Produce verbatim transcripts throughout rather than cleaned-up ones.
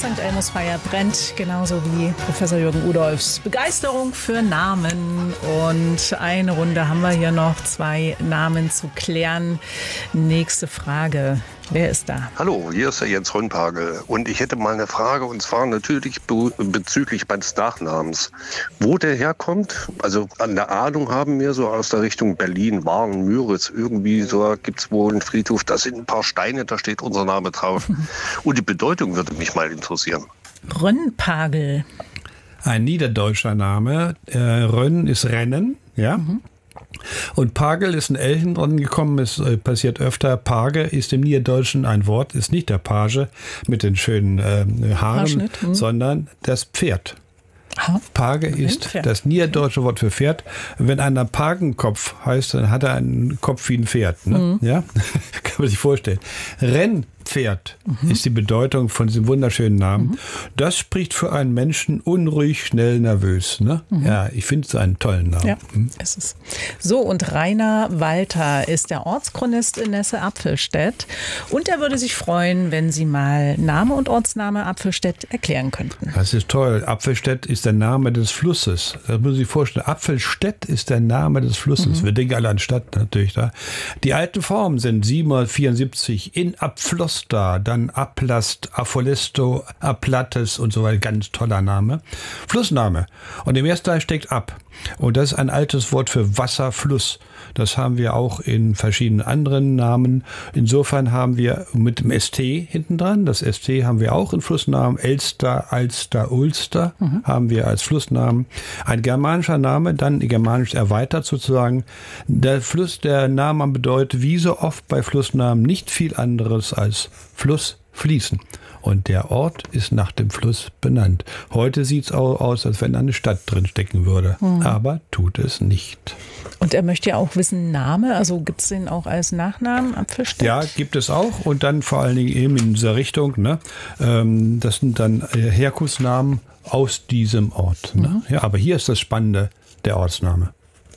Sankt Elmus Feier brennt, genauso wie Professor Jürgen Udolphs Begeisterung für Namen. Und eine Runde haben wir hier noch, zwei Namen zu klären. Nächste Frage. Wer ist da? Hallo, hier ist der Jens Rönnpagel. Und ich hätte mal eine Frage, und zwar natürlich be- bezüglich meines Nachnamens. Wo der herkommt, also an der Ahnung haben wir so aus der Richtung Berlin, Waren, Müritz, irgendwie so gibt es wohl einen Friedhof, da sind ein paar Steine, da steht unser Name drauf. Und die Bedeutung würde mich mal interessieren. Rönnpagel. Ein niederdeutscher Name. Äh, Rönn ist Rennen, ja. Mhm. Und Pagel ist ein Elchen dran gekommen, es äh, passiert öfter. Page ist im Niederdeutschen ein Wort, ist nicht der Page mit den schönen äh, Haaren, hm. sondern das Pferd. Aha. Page ist Pferd. Das niederdeutsche Wort für Pferd. Wenn einer Pagenkopf heißt, dann hat er einen Kopf wie ein Pferd. Ne? Mhm. Ja? Kann man sich vorstellen. Rennpferd mhm. ist die Bedeutung von diesem wunderschönen Namen. Mhm. Das spricht für einen Menschen unruhig, schnell, nervös. Ne? Mhm. Ja, ich finde es einen tollen Namen. Ja, mhm. ist es. So, und Rainer Walter ist der Ortschronist in Nesse-Apfelstedt. Und er würde sich freuen, wenn Sie mal Name und Ortsname Apfelstedt erklären könnten. Das ist toll. Apfelstedt ist der Name des Flusses. Das muss ich sich vorstellen. Apfelstedt ist der Name des Flusses. Mhm. Wir denken alle an Stadt natürlich da. Die alten Formen sind siebenhundertvierundsiebzig in Apflosta, dann Aplast, Afolesto, Aplates und so weiter. Ganz toller Name. Flussname. Und im ersten Teil steckt ab. Und das ist ein altes Wort für Wasserfluss. Das haben wir auch in verschiedenen anderen Namen. Insofern haben wir mit dem S T hinten dran, das S T haben wir auch in Flussnamen. Elster, Alster, Ulster mhm. haben wir als Flussnamen. Ein germanischer Name, dann germanisch erweitert sozusagen. Der Fluss, der Name bedeutet wie so oft bei Flussnamen nicht viel anderes als Fluss fließen. Und der Ort ist nach dem Fluss benannt. Heute sieht es auch aus, als wenn eine Stadt drin stecken würde. Hm. Aber tut es nicht. Und er möchte ja auch wissen, Name, also gibt es den auch als Nachnamen, Apfelstedt? Ja, gibt es auch. Und dann vor allen Dingen eben in dieser Richtung. Ne? Ähm, das sind dann Herkunftsnamen aus diesem Ort. Ne? Mhm. Ja, aber hier ist das Spannende, der Ortsname.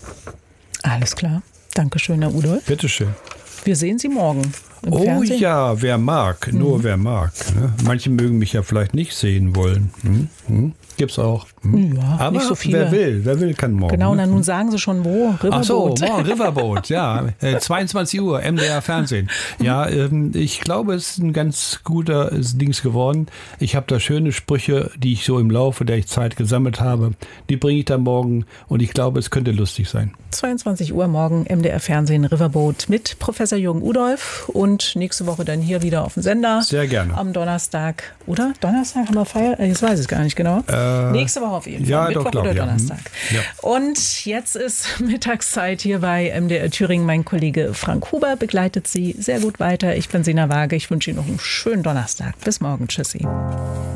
Alles klar. Dankeschön, Herr Udolph. Bitteschön. Wir sehen Sie morgen. Im oh Fernsehen? Ja, wer mag, nur mhm. wer mag. Ne? Manche mögen mich ja vielleicht nicht sehen wollen. Hm? Hm? Gibt's auch. Hm? Ja, aber nicht so viele. Wer will, wer will, kann morgen. Genau, ne? na, nun sagen Sie schon wo. Riverboat. Ach so, morgen Riverboat, ja. Äh, zweiundzwanzig Uhr, M D R Fernsehen. Ja, ähm, ich glaube, es ist ein ganz guter Dings geworden. Ich habe da schöne Sprüche, die ich so im Laufe der Zeit gesammelt habe. Die bringe ich da morgen und ich glaube, es könnte lustig sein. zweiundzwanzig Uhr morgen M D R Fernsehen Riverboat mit Professor Jürgen Udolph und nächste Woche dann hier wieder auf dem Sender. Sehr gerne. Am Donnerstag, oder? Donnerstag haben wir Feier? Ich weiß es gar nicht genau. Äh, nächste Woche auf jeden Fall. Ja, Mittwoch doch, glaub, oder ja. Donnerstag. Ja. Und jetzt ist Mittagszeit hier bei M D R Thüringen. Mein Kollege Frank Huber begleitet Sie sehr gut weiter. Ich bin Sina Waage. Ich wünsche Ihnen noch einen schönen Donnerstag. Bis morgen. Tschüssi.